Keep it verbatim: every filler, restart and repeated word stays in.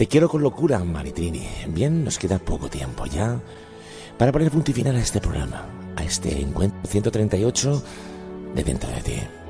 Te quiero con locura, Maritrini. Bien, nos queda poco tiempo ya para poner punto y final a este programa, a este encuentro ciento treinta y ocho de Dentro de Ti.